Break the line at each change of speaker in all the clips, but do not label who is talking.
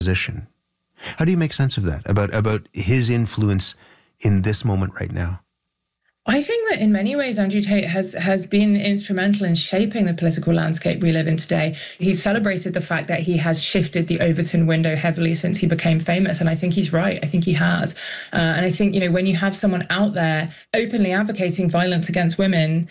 position. How do you make sense of that, about his influence in this moment right now?
I think that in many ways, Andrew Tate has been instrumental in shaping the political landscape we live in today. He's celebrated the fact that he has shifted the Overton window heavily since he became famous. And I think he's right. I think he has. And I think, when you have someone out there openly advocating violence against women,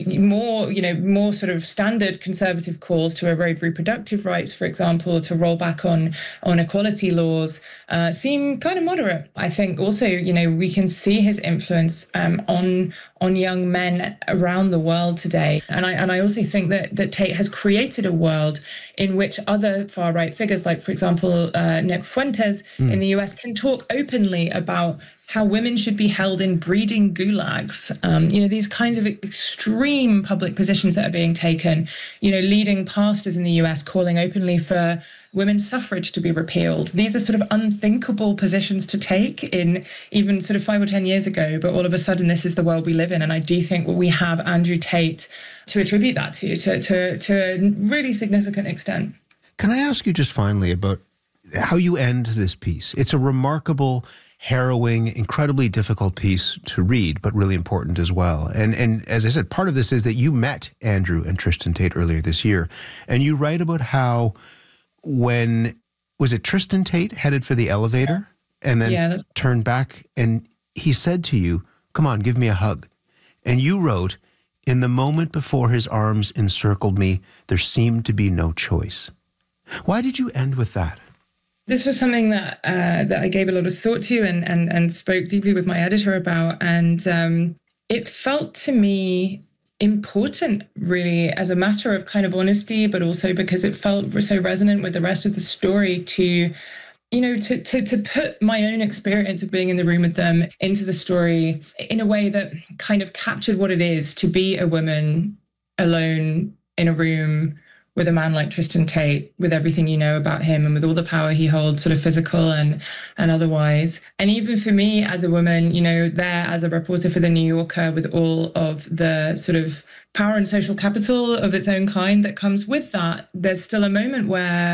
more sort of standard conservative calls to erode reproductive rights, for example, to roll back on equality laws, seem kind of moderate. I think also, we can see his influence on young men around the world today. And I also think that Tate has created a world in which other far-right figures, like, for example, Nick Fuentes in the US, can talk openly about how women should be held in breeding gulags. These kinds of extreme public positions that are being taken, leading pastors in the US calling openly for women's suffrage to be repealed. These are sort of unthinkable positions to take in even sort of 5 or 10 years ago, but all of a sudden this is the world we live in. And I do think we have Andrew Tate to attribute that to a really significant extent.
Can I ask you just finally about how you end this piece? It's a remarkable, harrowing, incredibly difficult piece to read, but really important as well. And as I said, part of this is that you met Andrew and Tristan Tate earlier this year, and you write about how was it Tristan Tate headed for the elevator and then turned back, and he said to you, "Come on, give me a hug." And you wrote, "In the moment before his arms encircled me, there seemed to be no choice." Why did you end with that?
This was something that I gave a lot of thought to and spoke deeply with my editor about. And it felt to me important, really, as a matter of kind of honesty, but also because it felt so resonant with the rest of the story to put my own experience of being in the room with them into the story in a way that kind of captured what it is to be a woman alone in a room with a man like Tristan Tate, with everything you know about him and with all the power he holds, sort of physical and otherwise. And even for me as a woman, there as a reporter for The New Yorker, with all of the sort of power and social capital of its own kind that comes with that, there's still a moment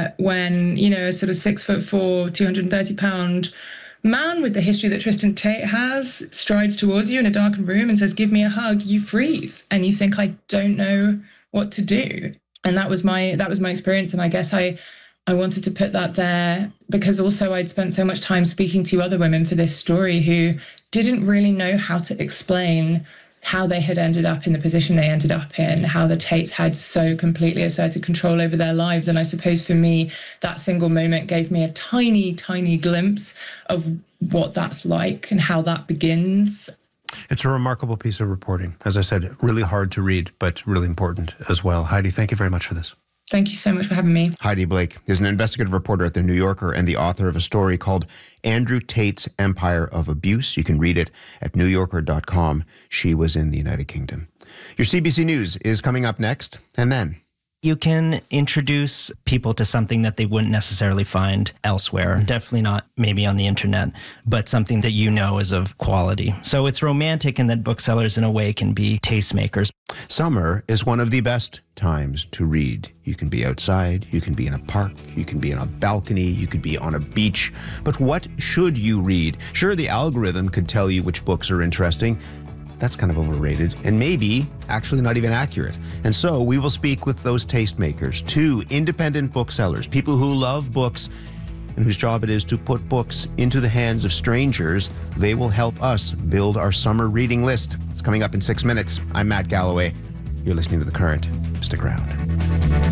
when a sort of 6'4", 230-pound man with the history that Tristan Tate has strides towards you in a darkened room and says, "Give me a hug," you freeze and you think, "I don't know what to do." And that was my experience. And I guess I wanted to put that there because also I'd spent so much time speaking to other women for this story who didn't really know how to explain how they had ended up in the position they ended up in, how the Tates had so completely asserted control over their lives. And I suppose for me, that single moment gave me a tiny, tiny glimpse of what that's like and how that begins.
It's a remarkable piece of reporting. As I said, really hard to read, but really important as well. Heidi, thank you very much for this.
Thank you so much for having me.
Heidi Blake is an investigative reporter at The New Yorker and the author of a story called Andrew Tate's Empire of Abuse. You can read it at newyorker.com. She was in the United Kingdom. Your CBC News is coming up next, and then
you can introduce people to something that they wouldn't necessarily find elsewhere. Definitely not maybe on the internet, but something that is of quality. So it's romantic in that booksellers in a way can be tastemakers.
Summer is one of the best times to read. You can be outside, you can be in a park, you can be on a balcony, you could be on a beach. But what should you read? Sure, the algorithm could tell you which books are interesting. That's kind of overrated and maybe actually not even accurate. And so we will speak with those tastemakers, 2 independent booksellers, people who love books and whose job it is to put books into the hands of strangers. They will help us build our summer reading list. It's coming up in 6 minutes. I'm Matt Galloway. You're listening to The Current. Stick around.